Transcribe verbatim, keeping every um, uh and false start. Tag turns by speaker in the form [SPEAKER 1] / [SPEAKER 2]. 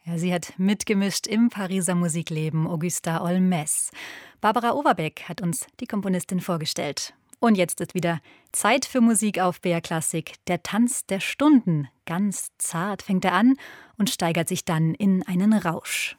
[SPEAKER 1] Ja, sie hat mitgemischt im Pariser Musikleben, Augusta Olmès. Barbara Overbeck hat uns die Komponistin vorgestellt. Und jetzt ist wieder Zeit für Musik auf B R Klassik. Der Tanz der Stunden. Ganz zart fängt er an und steigert sich dann in einen Rausch.